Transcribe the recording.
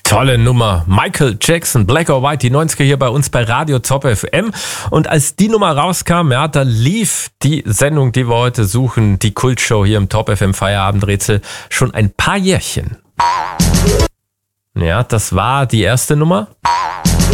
Tolle Nummer. Michael Jackson, Black or White, die 90er hier bei uns bei Radio Top FM. Und als die Nummer rauskam, ja, da lief die Sendung, die wir heute suchen, die Kultshow hier im Top FM Feierabendrätsel, schon ein paar Jährchen. Ja, das war die erste Nummer.